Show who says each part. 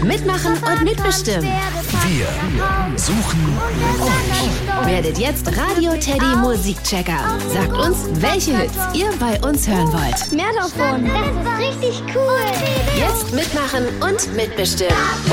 Speaker 1: Mitmachen und mitbestimmen.
Speaker 2: Wir suchen euch.
Speaker 1: Werdet jetzt Radio Teddy Musikchecker. Sagt uns, welche Hits ihr bei uns hören wollt.
Speaker 3: Mehr davon.
Speaker 4: Das ist richtig cool.
Speaker 1: Jetzt mitmachen und mitbestimmen.